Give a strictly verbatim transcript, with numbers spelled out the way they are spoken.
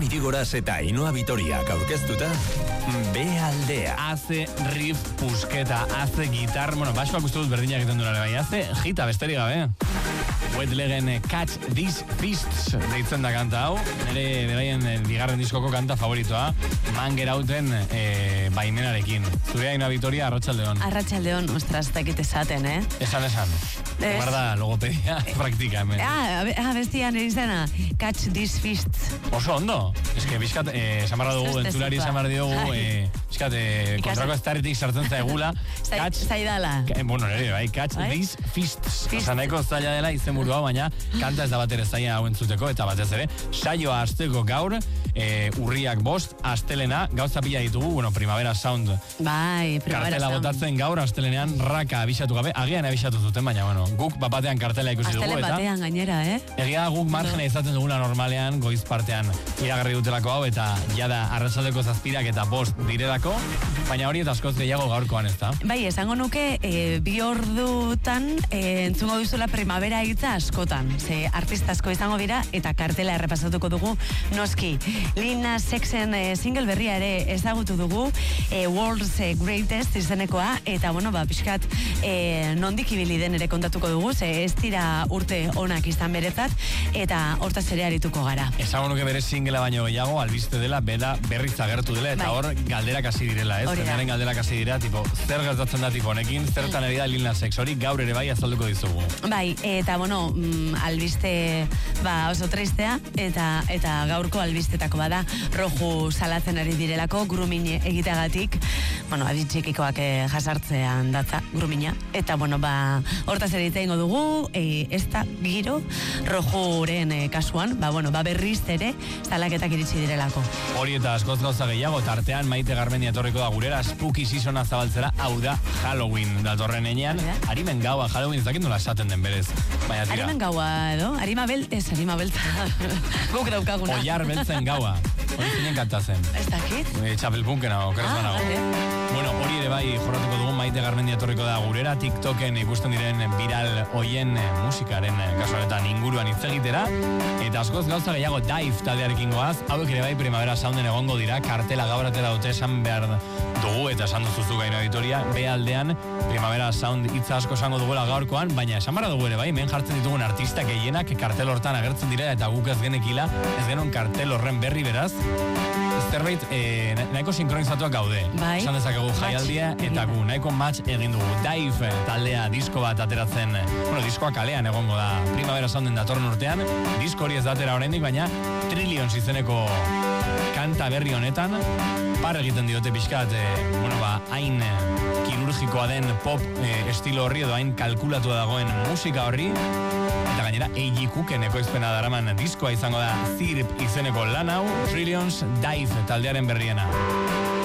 Jon Irigoras eta Ainhoa Vitoriak aurkeztuta, B aldea. Hace riff pusketa, hace gitar, bueno, baixoak uste dut berdinak egiten duela, bai, hace gita besterik gabe. Wet Legen Catch These Fists deitzen da kanta hau, nire beraien bigarren diskoko kanta favoritoa, Man Get Outen e, baimenarekin. Zure Ainhoa Vitoria, arratsaldeon. Arratsaldeon, ostras, dakit esaten, eh? Esan, esan. Ebar da logopedia praktika hemen. Ah, abestian izena, Catch These Fists. Oso ondo. Ez que bizkat, eh, samarra dugu, entzulari samarra dugu, eh, bizkat, eh, kontrako estarritik sartzen zaigula. Zaidala. Bueno, nire, bai, Catch These Fists. Osa nahiko zaila dela izen burua, baina kanta ez da bat ere zaila hau entzuteko, eta batez ere, saioa asteko gaur, e, urriak bost, astelena, gauza pila ditugu, bueno, Primavera Sound. Bai, Primavera Kartela Sound. botatzen gaur, astelenean raka abisatu gabe, agian abisatu zuten, baina, bueno, guk bapatean kartela ikusi dugu, eta... Astelen batean gainera, eh? Egia guk margena izaten dugula normalean, goiz partean iragarri dutelako hau, eta jada arratsaldeko zazpirak eta bost direlako, baina hori eta askoz gehiago gaurkoan ez da. Bai, esango nuke, e, bi ordutan e, entzungo duzula Primavera hitza askotan. Ze artista asko izango dira eta kartela errepasatuko dugu noski. Lil Nas Xen e, single berria ere ezagutu dugu, e, World's Greatest izenekoa, eta bueno, ba, pixkat e, nondik ibili den ere kontatuko dugu, ze ez dira urte onak izan beretzat, eta hortaz ere arituko gara. Esango nuke bere singlea baino gehiago, albiste dela, bera berriz agertu dela, eta bai, hor galderak hasi direla, ez? Zendaren galderak hasi dira, tipo, zer gertatzen da tipo honekin, zertan ari da Lil Nas X, hori gaur ere bai azalduko dizugu. Bai, eta bueno, mm, albiste ba, oso tristea, eta eta gaurko albistetako bada roju salatzen ari direlako, grooming egiteagatik, bueno, aditxikikoak eh, jasartzean datza, groomina, eta bueno, ba, hortaz ere iteingo dugu, e, ez da giro rojuren e, kasuan, ba, bueno, ba, berriz ere salaketak iritsi direlako. Hori eta askoz gauza gehiago, tartean Maite Garmendia etorriko da gurera, spooky seasona zabaltzera, hau da Halloween datorren enean, Arimen gaua, Halloween ez dakit nola esaten den berez. Baina tira. Arimen gaua edo, Arima bel, ez Arima beltza, guk daukaguna. Oiar beltzen gaua, hori zinen kantazen. Ez dakit? E, Txapelpunkena, okeraz ah, banago. Vale. Bueno, hori ere bai jorratuko dugu, Maite Garmendia etorriko da gurera, TikToken ikusten diren viral hoien musikaren kasu honetan inguruan hitz egitera, eta askoz gauza gehiago Dive taldearekin goaz, hauek ere bai Primavera Sounden egongo dira, kartela gaur atera dute esan behar dugu, eta esan duzuzu Ainhoa Vitoria, be aldean Primavera Sound hitza asko esango duguela gaurkoan, baina esan barra dugu ere bai, men jartzen ditugun artistak gehienak kartel hortan agertzen dira, eta guk ez genekila, ez genon kartel horren berri beraz, zerbait eh, nahiko sinkronizatuak gaude. Bai. Esan dezakegu jaialdia eta gu nahiko match egin dugu. Dive taldea disko bat ateratzen, bueno, diskoa kalean egongo da Primavera Sounden datorren urtean, disko hori ez da atera oraindik, baina Trillions izeneko kanta berri honetan par egiten diote pixkat, eh, bueno, ba, hain kirurgikoa den pop eh, estilo horri edo hain kalkulatua dagoen musika horri, eta gainera A G Cooken ekoizpena daraman diskoa izango da Zirp izeneko lan hau, Trillions Dive taldearen berriena.